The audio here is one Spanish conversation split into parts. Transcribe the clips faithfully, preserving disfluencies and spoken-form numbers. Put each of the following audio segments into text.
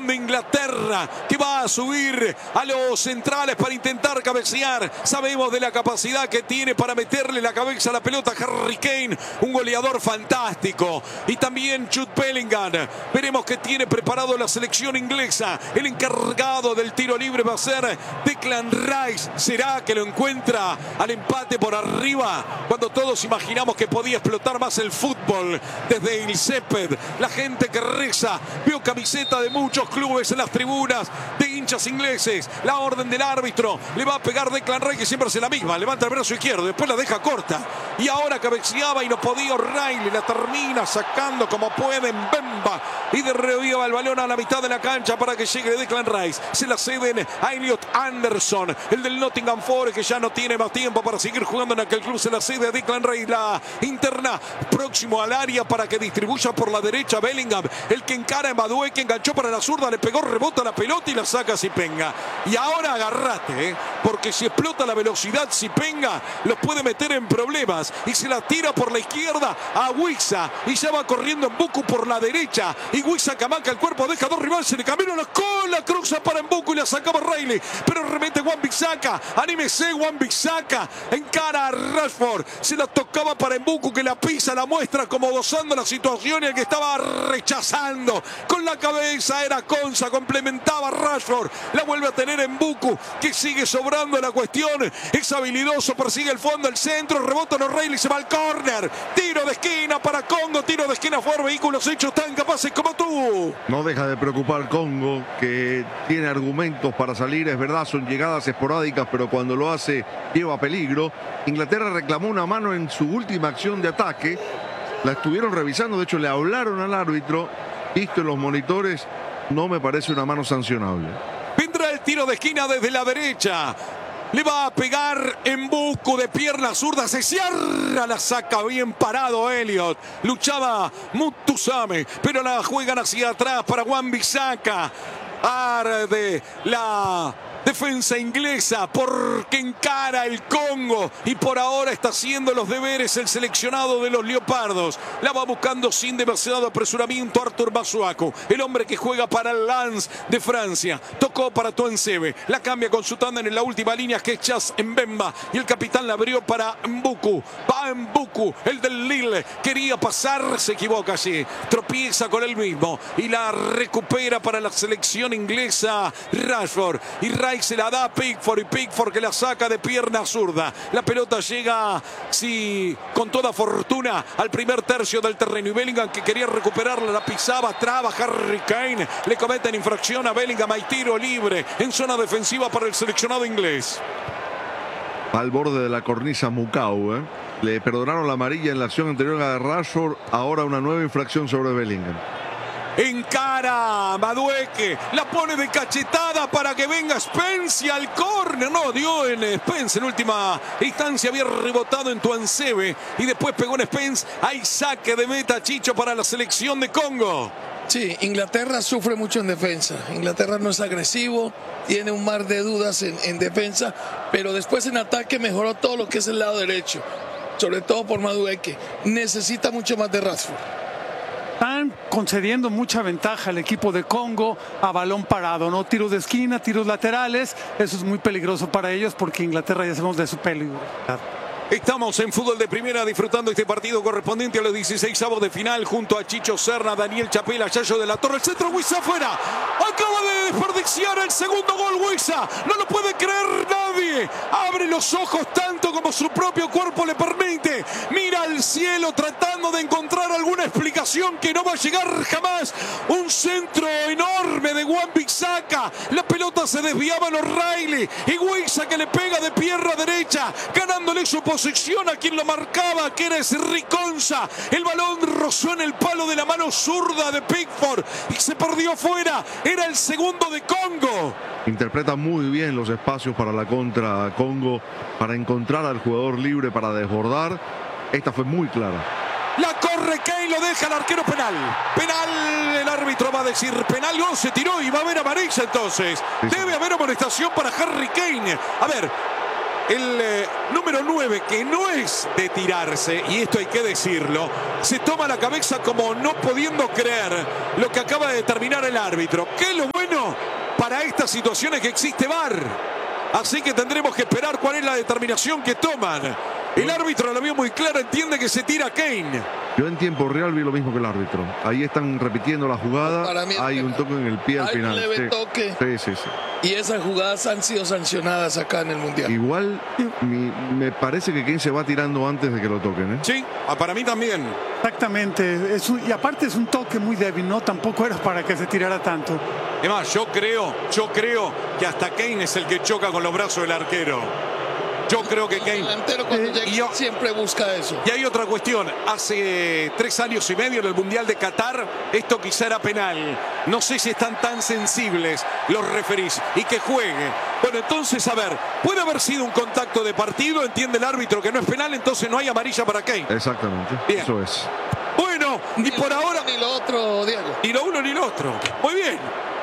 selección de Inglaterra, que va a subir a los centrales para intentar cabecear. Sabemos de la capacidad que tiene para meterle la cabeza a la pelota a Harry Kane, un goleador fantástico. Y también Jude Bellingham. Veremos que tiene preparado la selección inglesa. El encargado del tiro libre va a ser Declan Rice. ¿Será que lo encuentra al empate por arriba? Cuando todos imaginamos que podía explotar más el fútbol desde el césped. La gente que reza. Veo camiseta de muchos clubes en las tribunas de hinchas ingleses. La orden del árbitro. Le va a pegar Declan Rice, que siempre hace la misma. Levanta el brazo izquierdo, después la deja corta. Y ahora cabeceaba y no podía O'Reilly. La termina sacando como puede en Bemba. Y derriba el balón a la mitad de la cancha para que llegue Declan Rice. Se la ceden a Elliot Anderson, el del Nottingham Forest, que ya no tiene más tiempo para seguir jugando en aquel club. Se la cede a Declan Rice. La interna próximo al área para que distribuya por la derecha Bellingham. El que encara en Madueke, enganchó para la zurda, le pegó, rebota la pelota y la saca Zipenga. Y ahora agarrate, ¿eh? porque si explota la velocidad Zipenga, los puede meter en problemas. Y se la tira por la izquierda a Wissa. Y ya va corriendo Mbuku por la derecha. Y Wissa camaca el cuerpo, deja dos rivales, se le cambió la cola, cruza para Mbuku y la sacaba Riley. Pero remete Wan-Bissaka. Anímese Wan-Bissaka. Encara a Rashford. Se la tocaba para Mbuku, que la pisa, la muestra como dosando la situación, y el que estaba rechazando con la cabeza era Konsa. Complementaba a Rashford. La vuelve a tener Mbuku, que sigue sobrando la cuestión. Es habilidoso, persigue el fondo, el centro, rebota en O'Reilly, se va al córner. Tiro de esquina para Congo, tiro de esquina por vehículos hechos tan capaces como tú. No deja de preocupar Congo, que tiene argumentos para salir, es verdad, son llegadas esporádicas, pero cuando lo hace lleva peligro. Inglaterra reclamó una mano en su última acción de ataque, la estuvieron revisando, de hecho le hablaron al árbitro, visto en los monitores, no me parece una mano sancionable. Vendrá el tiro de esquina desde la derecha. Le va a pegar Mbuku de pierna zurda. Se cierra, la saca bien parado Elliot. Luchaba Mutusame, pero la juegan hacia atrás para Wan-Bissaka. Arde la defensa inglesa porque encara el Congo y por ahora está haciendo los deberes el seleccionado de los Leopardos. La va buscando sin demasiado apresuramiento Arthur Masuaku, el hombre que juega para el Lens de Francia. Tocó para Tuanzebe, la cambia con su tándem en la última línea, que es Chas Mbemba, y el capitán la abrió para Mbuku. Va Mbuku, el del Lille, quería pasar, se equivoca allí, tropieza con él mismo y la recupera para la selección inglesa Rashford. Y Rashford se la da a Pickford, y Pickford que la saca de pierna zurda. La pelota llega, sí, con toda fortuna al primer tercio del terreno, y Bellingham, que quería recuperarla, la pisaba, traba Harry Kane, le cometen infracción a Bellingham. Hay tiro libre en zona defensiva para el seleccionado inglés. Al borde de la cornisa Mukau, ¿eh? Le perdonaron la amarilla en la acción anterior a Rashford, ahora una nueva infracción sobre Bellingham. Encara Madueke, la pone de cachetada para que venga Spence al córner. No dio en Spence, en última instancia había rebotado en Tuanzebe y después pegó en Spence. Hay saque de meta, Chicho, para la selección de Congo. Sí, Inglaterra sufre mucho en defensa. Inglaterra no es agresivo, tiene un mar de dudas en, en defensa, pero después en ataque mejoró todo lo que es el lado derecho, sobre todo por Madueke. Necesita mucho más de Rashford. Están concediendo mucha ventaja al equipo de Congo a balón parado, ¿no? Tiros de esquina, tiros laterales, eso es muy peligroso para ellos porque Inglaterra ya sabemos de su peligro. Estamos en Fútbol de Primera disfrutando este partido correspondiente a los dieciseisavos de final junto a Chicho Serna, Daniel Chapela, Yayo de la Torre. El centro, Wissa afuera. Acaba de desperdiciar el segundo gol Wissa. No lo puede creer nadie. Abre los ojos tanto como su propio cuerpo le permite. Mira al cielo tratando de encontrar alguna explicación que no va a llegar jamás. Un centro enorme de Wan-Bissaka. La pelota se desviaba en O'Reilly. Y Wissa, que le pega de pierna derecha, ganándole su posición a quien lo marcaba, que era Rick Konsa. El balón rozó en el palo de la mano zurda de Pickford y se perdió fuera. Era el segundo de Congo. Interpreta muy bien los espacios para la contra Congo, para encontrar al jugador libre, para desbordar. Esta fue muy clara. La corre Kane, lo deja el arquero. Penal. Penal, el árbitro va a decir penal. No, se tiró y va a haber amarilla entonces. Sí, sí. Debe haber amonestación para Harry Kane. A ver, el eh, número nueve, que no es de tirarse, y esto hay que decirlo, se toma la cabeza como no pudiendo creer lo que acaba de determinar el árbitro. ¿Qué lo para estas situaciones que existe V A R. Así que tendremos que esperar cuál es la determinación que toman. El árbitro lo vio muy claro, entiende que se tira Kane. Yo en tiempo real vi lo mismo que el árbitro. Ahí están repitiendo la jugada. Hay un toque en el pie al Hay final. un leve sí. toque. Sí, sí, sí. Y esas jugadas han sido sancionadas acá en el Mundial. Igual mi, me parece que Kane se va tirando antes de que lo toquen, ¿eh? Sí, para mí también. Exactamente. Es un, y aparte es un toque muy débil, ¿no? Tampoco era para que se tirara tanto. Es más, yo creo, yo creo que hasta Kane es el que choca con los brazos del arquero. Yo creo que Kane... El delantero cuando Eh, llega y yo- siempre busca eso. Y hay otra cuestión. Hace tres años y medio en el Mundial de Qatar, esto quizá era penal. No sé si están tan sensibles los referís y que juegue. Bueno, entonces, a ver, puede haber sido un contacto de partido, entiende el árbitro que no es penal, entonces no hay amarilla para Kane. Exactamente. Bien. Eso es. Bueno, y por Ni lo ahora... uno Ni lo otro, Diego. Ni lo uno ni lo otro. Muy bien.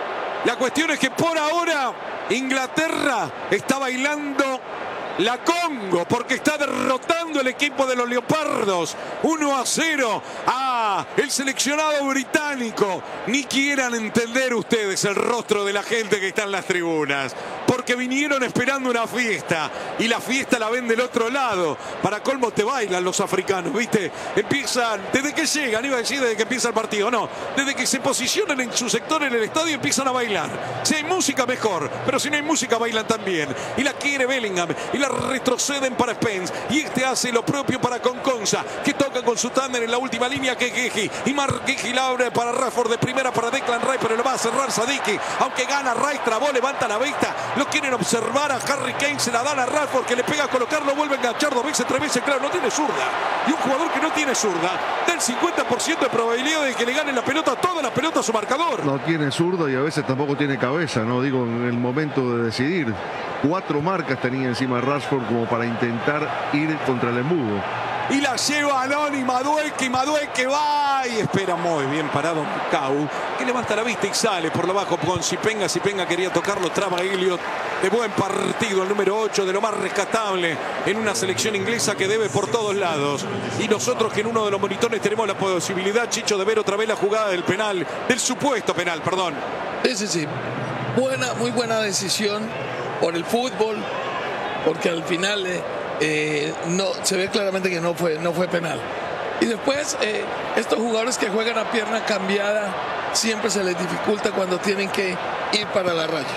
La cuestión es que por ahora Inglaterra está bailando la Congo porque está derrotando el equipo de los Leopardos uno a cero a el seleccionado británico. Ni quieran entender ustedes el rostro de la gente que está en las tribunas, porque vinieron esperando una fiesta y la fiesta la ven del otro lado. Para colmo te bailan los africanos, ¿viste? Empiezan, desde que llegan, iba a decir desde que empieza el partido, no, desde que se posicionan en su sector en el estadio empiezan a bailar. Si hay música mejor, pero si no hay música bailan también. Y la quiere Bellingham y la retroceden para Spence y este hace lo propio para Conconza, que toca con su tándem en la última línea que Geji y Mark Geji la abre para Rashford de primera para Declan Rice, pero lo va a cerrar Sadiki, aunque gana Rice, trabó, levanta la vista, lo quieren observar a Harry Kane, se la dan a Rashford que le pega a colocarlo, vuelve a enganchar dos veces, tres veces, claro, no tiene zurda, y un jugador que no tiene zurda da el cincuenta por ciento de probabilidad de que le gane la pelota, toda la pelota a su marcador. No tiene zurda y a veces tampoco tiene cabeza, ¿no? Digo, en el momento de decidir. Cuatro marcas tenía encima Rashford como para intentar ir contra el embudo. Y la lleva Aloni, Madueque, y Madueque va y espera muy bien parado Cau, que levanta la vista y sale por lo bajo con Sipenga. Sipenga quería tocarlo, traba Elliot. De buen partido, el número ocho, de lo más rescatable en una selección inglesa que debe por todos lados. Y nosotros que en uno de los monitores tenemos la posibilidad, Chicho, de ver otra vez la jugada del penal, del supuesto penal, perdón. Sí, sí, sí. Buena, muy buena decisión por el fútbol, porque al final eh, eh, no, se ve claramente que no fue, no fue penal. Y después, eh, estos jugadores que juegan a pierna cambiada, siempre se les dificulta cuando tienen que ir para la raya.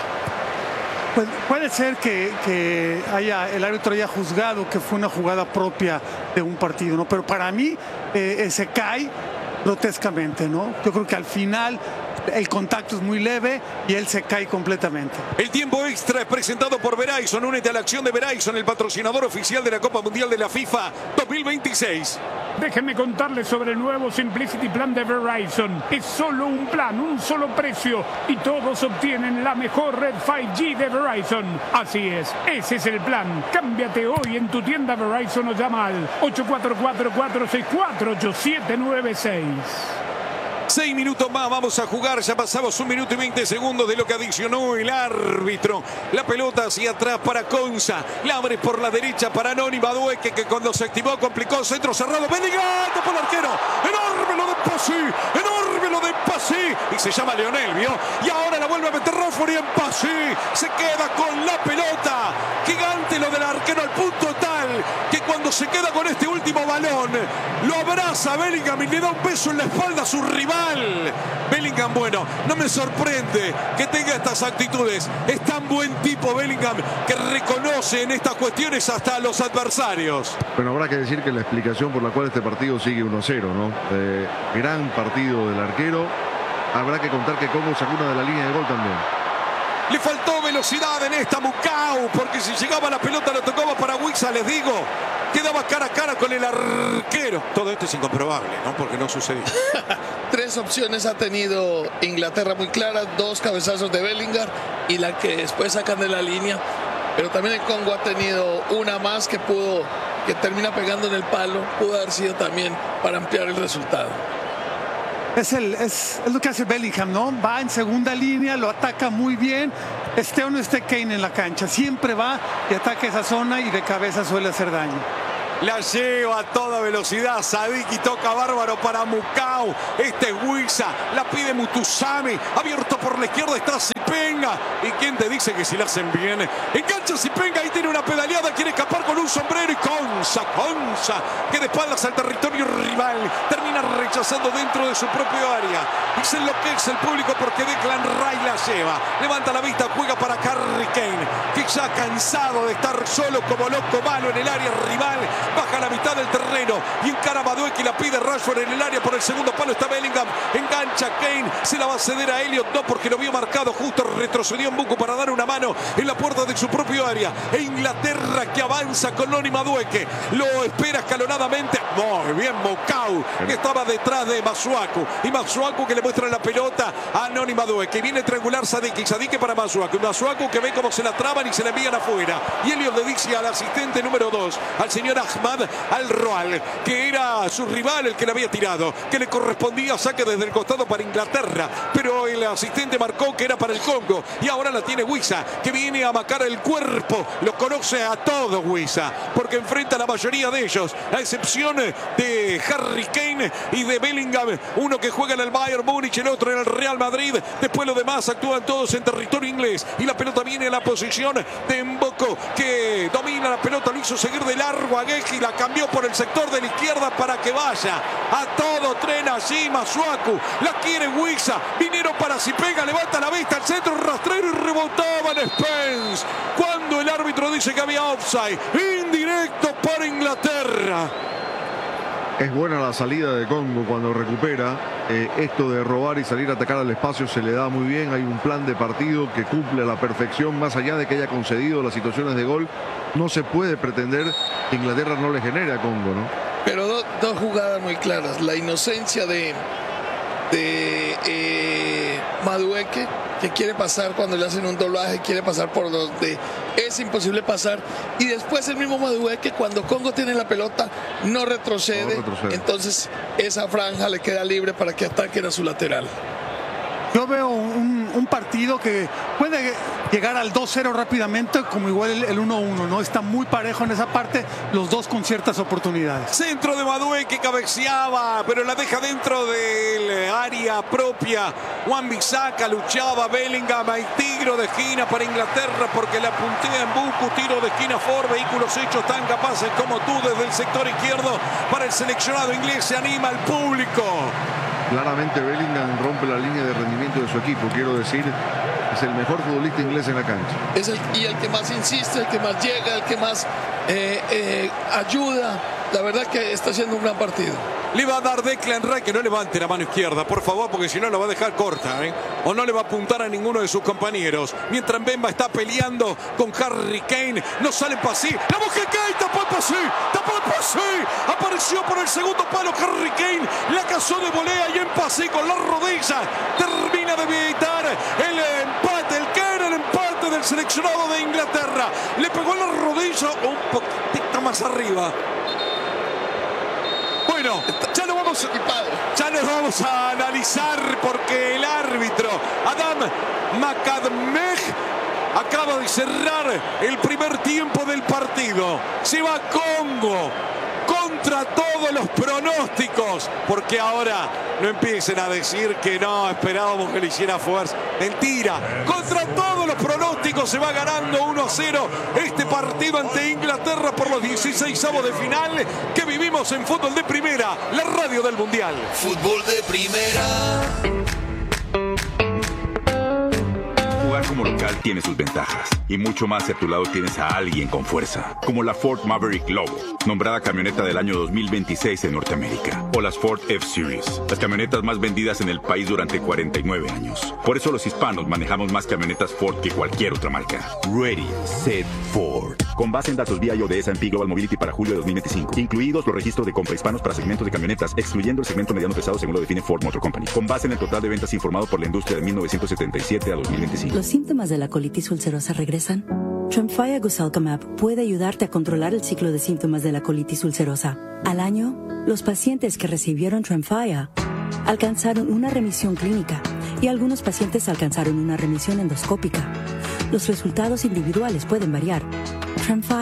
Pues puede ser que, que haya, el árbitro haya juzgado que fue una jugada propia de un partido, ¿no? Pero para mí eh, se cae grotescamente, ¿no? Yo creo que al final el contacto es muy leve y él se cae completamente. El tiempo extra es presentado por Verizon. Únete a la acción de Verizon, el patrocinador oficial de la Copa Mundial de la FIFA dos mil veintiséis. Déjenme contarles sobre el nuevo Simplicity Plan de Verizon. Es solo un plan, un solo precio y todos obtienen la mejor red cinco G de Verizon. Así es, ese es el plan. Cámbiate hoy en tu tienda Verizon o llama al ocho cuatro cuatro, cuatro seis cuatro, ocho siete nueve seis. Seis minutos más vamos a jugar, ya pasamos un minuto y veinte segundos de lo que adicionó el árbitro. La pelota hacia atrás para Conza, la abre por la derecha para Noni Madueque, que cuando se activó complicó, centro cerrado, Bellingham, tapó el arquero, enorme lo de Pasi, enorme lo de Pasi, y se llama Leonel, ¿vio? Y ahora la vuelve a meter Rashford y en Pasi se queda con la pelota, gigante lo del arquero al punto tal, que cuando se queda con este último balón, lo abraza Bellingham y le da un beso en la espalda a su rival. Bellingham, bueno, no me sorprende que tenga estas actitudes. Es tan buen tipo Bellingham que reconoce en estas cuestiones hasta a los adversarios. Bueno, habrá que decir que la explicación por la cual este partido sigue uno a cero, ¿no? Eh, gran partido del arquero. Habrá que contar que Congo sacó una de la línea de gol también. Le faltó velocidad en esta Mukau, porque si llegaba la pelota lo tocaba para Wixa, les digo. Quedaba cara a cara con el arquero. Todo esto es incomprobable, ¿no? Porque no sucedió. Tres opciones ha tenido Inglaterra muy claras, dos cabezazos de Bellingham y la que después sacan de la línea. Pero también el Congo ha tenido una más que pudo, que termina pegando en el palo, pudo haber sido también para ampliar el resultado. Es, el, es, es lo que hace Bellingham, ¿no? Va en segunda línea, lo ataca muy bien. Esté o no esté Kane en la cancha, siempre va y ataca esa zona y de cabeza suele hacer daño. La lleva a toda velocidad. Sadiki toca bárbaro para Mukau. Este es Huiza. La pide Mutusami. Abierto por la izquierda está Zipenga. ¿Y quién te dice que si la hacen bien? Engancha Zipenga. Ahí tiene una pedaleada. Quiere escapar con un sombrero. Y Konsa, Konsa, que de espaldas al territorio rival. Termina rechazando dentro de su propio área. Y se enloquece el público porque Declan Rice la lleva. Levanta la vista. Juega para Harry Kane, que ya cansado de estar solo como loco malo en el área rival. Baja a la mitad del terreno y encara a Madueke y la pide Rashford en el área. Por el segundo palo está Bellingham. Engancha Kane. Se la va a ceder a Elliot. No, porque lo vio marcado. Justo retrocedió en Buku para dar una mano en la puerta de su propio área. E Inglaterra que avanza con Noni Madueke. Lo espera escalonadamente. Muy bien Mukau, que estaba detrás de Masuaku. Y Masuaku que le muestra la pelota a Noni Madueke. Viene triangular Sadiki. Sadiki para Masuaku. Masuaku que ve cómo se la traban y se la envían afuera. Y Elliot le dice al asistente número dos, al señor Ahmad Al-Roal, que era su rival el que le había tirado, que le correspondía saque desde el costado para Inglaterra, pero el asistente marcó que era para el Congo. Y ahora la tiene Huiza, que viene a amacar el cuerpo. Lo conoce a todos Huiza, porque enfrenta a la mayoría de ellos, a excepción de Harry Kane y de Bellingham, uno que juega en el Bayern Múnich, el otro en el Real Madrid. Después los demás actúan todos en territorio inglés. Y la pelota viene a la posición de Mboko, que domina la pelota, lo hizo seguir de largo a Geji, la cambió por el sector de la izquierda para que vaya a todo tren allí. Masuaku, la quiere Huiza, vinieron para Zipenga, levanta la vista al centro, rastrero y rebotaban Spence. Cuando el árbitro dice que había offside, indirecto para Inglaterra. Es buena la salida de Congo cuando recupera. Eh, esto de robar y salir a atacar al espacio se le da muy bien. Hay un plan de partido que cumple a la perfección. Más allá de que haya concedido las situaciones de gol, no se puede pretender que Inglaterra no le genere a Congo, ¿no? Pero do, dos jugadas muy claras. La inocencia de, de eh, Madueke, que quiere pasar cuando le hacen un doblaje, quiere pasar por donde es imposible pasar. Y después el mismo Madueke, cuando Congo tiene la pelota, no retrocede. No retrocede. Entonces esa franja le queda libre para que ataquen a su lateral. Yo veo un, un partido que puede llegar al dos cero rápidamente, como igual el, el uno uno, ¿no? Está muy parejo en esa parte, los dos con ciertas oportunidades. Centro de Madueke que cabeceaba, pero la deja dentro del área propia. Wan-Bissaka luchaba, Bellingham, hay tiro de esquina para Inglaterra porque la puntea en Buku, tiro de esquina Ford, vehículos hechos tan capaces como tú desde el sector izquierdo para el seleccionado inglés. Se anima al público. Claramente Bellingham rompe la línea de rendimiento de su equipo, quiero decir, es el mejor futbolista inglés en la cancha. Es el, y el que más insiste, el que más llega, el que más eh, eh, ayuda. La verdad que está haciendo un gran partido. Le va a dar Declan Rice, que no levante la mano izquierda, por favor, porque si no la va a dejar corta, ¿eh? O no le va a apuntar a ninguno de sus compañeros. Mientras Mbemba está peleando con Harry Kane, no sale Pasí. La busca Kane, tapó el Pasí, tapó el Pasí. Apareció por el segundo palo Harry Kane, la cazó de volea y en Pasí con la rodilla termina de evitar el empate, el que era el empate del seleccionado de Inglaterra. Le pegó la rodilla un poquitito más arriba. Bueno, ya lo vamos, ya nos vamos a analizar porque el árbitro Adam Makadmeh acaba de cerrar el primer tiempo del partido. Se va Congo contra todos los pronósticos, porque ahora no empiecen a decir que no esperábamos que le hiciera fuerza. Mentira, contra todos los pronósticos se va ganando uno a cero este partido ante Inglaterra por los dieciseisavos de final que vivimos en Fútbol de Primera, la radio del Mundial. Fútbol de Primera. Jugar como local tiene sus ventajas y mucho más si a tu lado tienes a alguien con fuerza, como la Ford Maverick Lobo, nombrada camioneta del año dos mil veintiséis en Norteamérica, o las Ford F-Series, las camionetas más vendidas en el país durante cuarenta y nueve años. Por eso los hispanos manejamos más camionetas Ford que cualquier otra marca. Ready, Set, Ford. Con base en datos V I A de S and P Global Mobility para julio de dos mil veinticinco, incluidos los registros de compra hispanos para segmentos de camionetas, excluyendo el segmento mediano pesado según lo define Ford Motor Company. Con base en el total de ventas informado por la industria de mil novecientos setenta y siete a dos mil veinticinco. ¿Los síntomas de la colitis ulcerosa regresan? Tremfya Guselkumab puede ayudarte a controlar el ciclo de síntomas de la colitis ulcerosa. Al año, los pacientes que recibieron Tremfya alcanzaron una remisión clínica y algunos pacientes alcanzaron una remisión endoscópica. Los resultados individuales pueden variar. Tremfya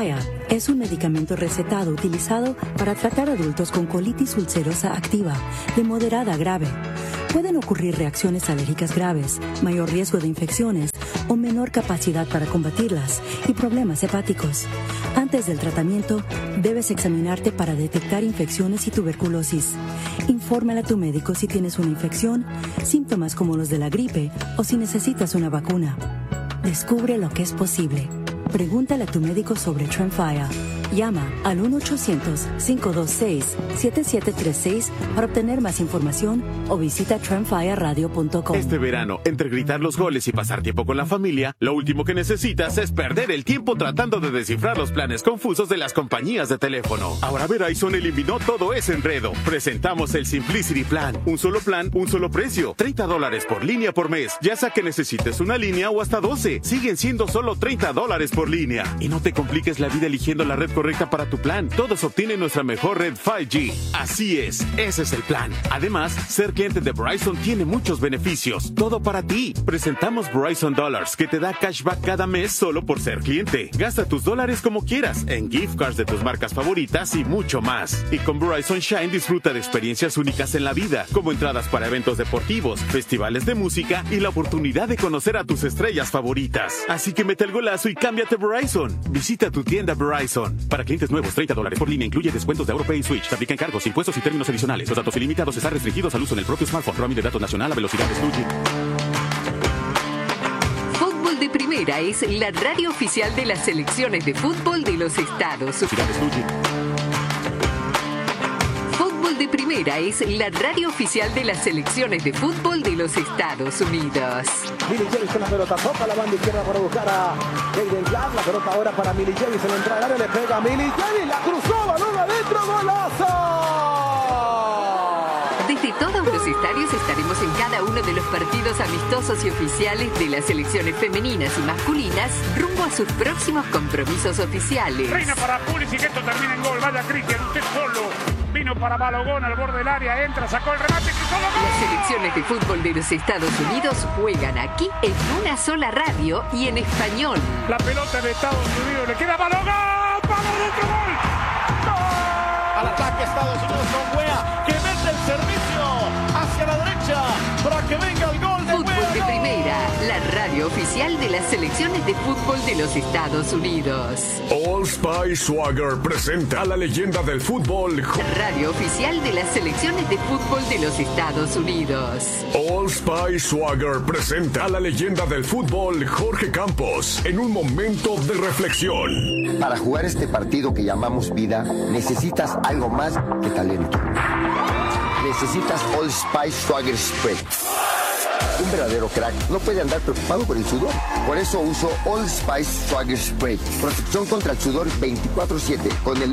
Es un medicamento recetado utilizado para tratar adultos con colitis ulcerosa activa, de moderada a grave. Pueden ocurrir reacciones alérgicas graves, mayor riesgo de infecciones o menor capacidad para combatirlas y problemas hepáticos. Antes del tratamiento, debes examinarte para detectar infecciones y tuberculosis. Infórmale a tu médico si tienes una infección, síntomas como los de la gripe o si necesitas una vacuna. Descubre lo que es posible. Pregúntale a tu médico sobre Tremfya. Llama al uno ochocientos, cinco dos seis, siete siete tres seis para obtener más información o visita tremfya radio punto com. Este verano, entre gritar los goles y pasar tiempo con la familia, lo último que necesitas es perder el tiempo tratando de descifrar los planes confusos de las compañías de teléfono. Ahora Verizon eliminó todo ese enredo. Presentamos el Simplicity Plan. Un solo plan, un solo precio. treinta dólares por línea por mes. Ya sea que necesites una línea o hasta doce. Siguen siendo solo treinta dólares por línea. Y no te compliques la vida eligiendo la red correcta para tu plan. Todos obtienen nuestra mejor red cinco G. Así es, ese es el plan. Además, ser cliente de Verizon tiene muchos beneficios. Todo para ti. Presentamos Verizon Dollars, que te da cashback cada mes solo por ser cliente. Gasta tus dólares como quieras, en gift cards de tus marcas favoritas y mucho más. Y con Verizon Shine disfruta de experiencias únicas en la vida, como entradas para eventos deportivos, festivales de música y la oportunidad de conocer a tus estrellas favoritas. Así que mete el golazo y cámbiate a Verizon. Visita tu tienda Verizon. Para clientes nuevos, treinta dólares por línea, incluye descuentos de AuroPay y Switch. Se aplican cargos, impuestos y términos adicionales. Los datos ilimitados están restringidos al uso en el propio smartphone. Roaming de datos nacional a velocidad de Fuji. Fútbol de Primera es la radio oficial de las selecciones de fútbol de los Estados Unidos. Fútbol de Primera es la radio oficial de las selecciones de fútbol de los Estados Unidos. Millie James con la pelota, toca la banda izquierda para buscar a Jaden Clark. La pelota ahora para Millie James en la entrada del área, le pega a Millie James, la cruzó, balón adentro, golazo. Desde todos los estadios estaremos en cada uno de los partidos amistosos y oficiales de las selecciones femeninas y masculinas rumbo a sus próximos compromisos oficiales. Reina para Pulisic, esto termina en gol. Vaya Cristian, usted solo. Vino para Balogón al borde del área, entra, sacó el remate y solo gol. Las selecciones de fútbol de los Estados Unidos juegan aquí en una sola radio y en español. La pelota de Estados Unidos le queda a Balogón. ¡Vamos, dentro, gol! ¡Gol! Al ataque Estados Unidos con Wea, que mete el servicio hacia la derecha para que venga el gol de Fútbol Wea. de Primera, la radio oficial de las selecciones de fútbol de los Estados Unidos. Old Spice Swagger presenta a la leyenda del fútbol. Radio oficial de las selecciones de fútbol de los Estados Unidos. Old Spice Swagger presenta a la leyenda del fútbol, Jorge Campos, en un momento de reflexión. Para jugar este partido que llamamos vida, necesitas algo más que talento. Necesitas Old Spice Swagger Spray. Un verdadero crack no puede andar preocupado por el sudor. Por eso uso Old Spice Swagger Spray. Protección contra el sudor veinticuatro siete con el